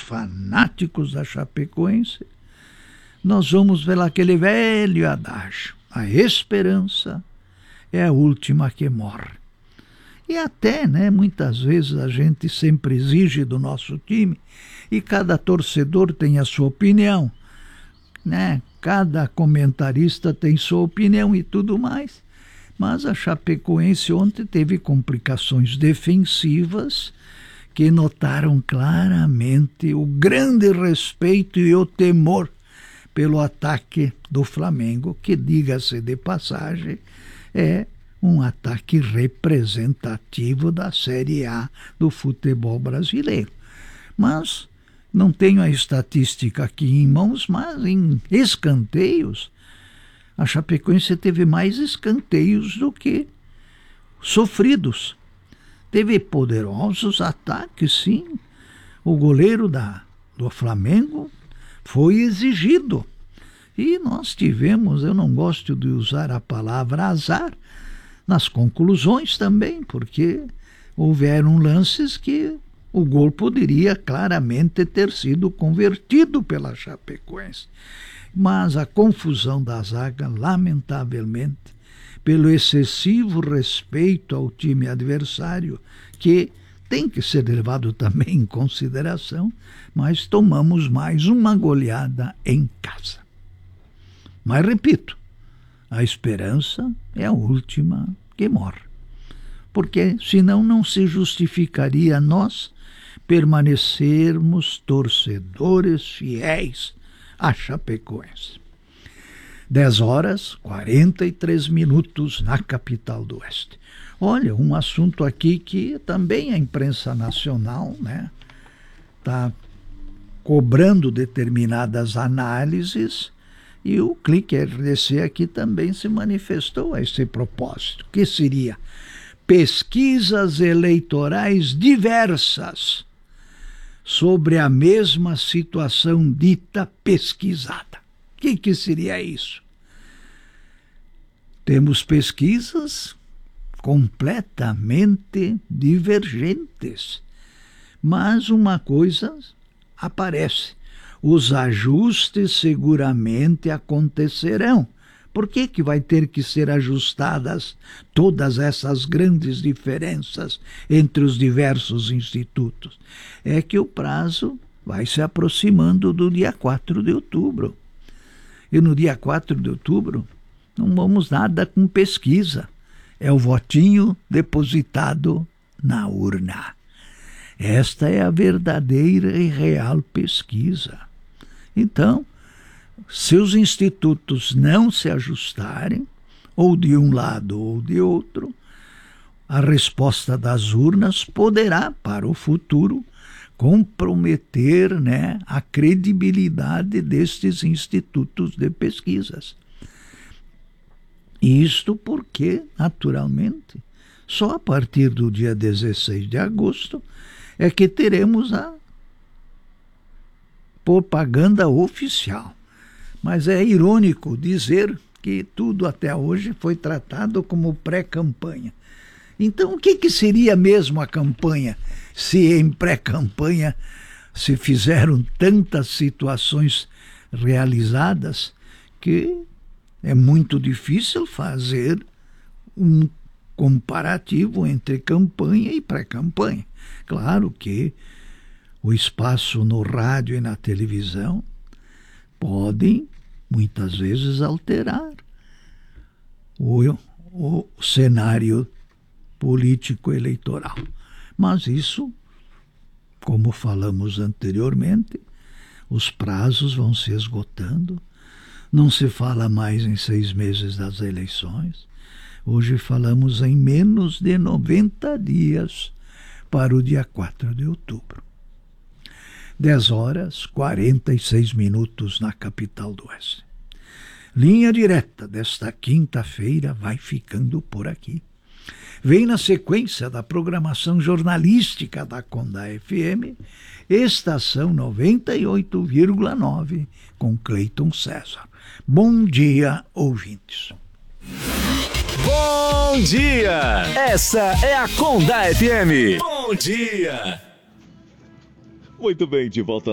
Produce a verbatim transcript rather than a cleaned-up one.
fanáticos da Chapecoense, nós vamos ver aquele velho adágio: a esperança é a última que morre. E até, né, muitas vezes a gente sempre exige do nosso time, e cada torcedor tem a sua opinião, né? Cada comentarista tem sua opinião e tudo mais. Mas a Chapecoense ontem teve complicações defensivas que notaram claramente o grande respeito e o temor pelo ataque do Flamengo, que, diga-se de passagem, é um ataque representativo da Série A do futebol brasileiro. Mas não tenho a estatística aqui em mãos, mas em escanteios, a Chapecoense teve mais escanteios do que sofridos. Teve poderosos ataques, sim. O goleiro da, do Flamengo foi exigido. E nós tivemos, eu não gosto de usar a palavra azar, nas conclusões também, porque houveram lances que o gol poderia claramente ter sido convertido pela Chapecoense. Mas a confusão da zaga, lamentavelmente, pelo excessivo respeito ao time adversário, que tem que ser levado também em consideração, mas tomamos mais uma goleada em casa. Mas repito, a esperança é a última que morre, porque senão não se justificaria nós permanecermos torcedores fiéis à Chapecoense. dez horas, quarenta e três minutos na capital do Oeste. Olha, um assunto aqui que também a imprensa nacional, né, está cobrando determinadas análises, e o Clique R D C aqui também se manifestou a esse propósito, que seria pesquisas eleitorais diversas sobre a mesma situação dita pesquisada. O que, que seria isso? Temos pesquisas completamente divergentes, mas uma coisa aparece: os ajustes seguramente acontecerão. Por que que vai ter que ser ajustadas todas essas grandes diferenças entre os diversos institutos? É que o prazo vai se aproximando do dia quatro de outubro. E no dia quatro de outubro não vamos nada com pesquisa. É o votinho depositado na urna. Esta é a verdadeira e real pesquisa. Então, se os institutos não se ajustarem, ou de um lado ou de outro, a resposta das urnas poderá, para o futuro, comprometer, né, a credibilidade destes institutos de pesquisas. Isto porque, naturalmente, só a partir do dia dezesseis de agosto é que teremos a propaganda oficial. Mas é irônico dizer que tudo até hoje foi tratado como pré-campanha. Então, o que, que seria mesmo a campanha, se em pré-campanha se fizeram tantas situações realizadas que é muito difícil fazer um comparativo entre campanha e pré-campanha. Claro que o espaço no rádio e na televisão podem, muitas vezes, alterar o, o cenário político-eleitoral. Mas isso, como falamos anteriormente, os prazos vão se esgotando, não se fala mais em seis meses das eleições, hoje falamos em menos de noventa dias para o dia quatro de outubro. dez horas, quarenta e seis minutos na capital do Oeste. Linha Direta desta quinta-feira vai ficando por aqui. Vem na sequência da programação jornalística da Conda F M, Estação noventa e oito vírgula nove, com Cleiton César. Bom dia, ouvintes. Bom dia! Essa é a Conda F M. Bom dia! Muito bem, de volta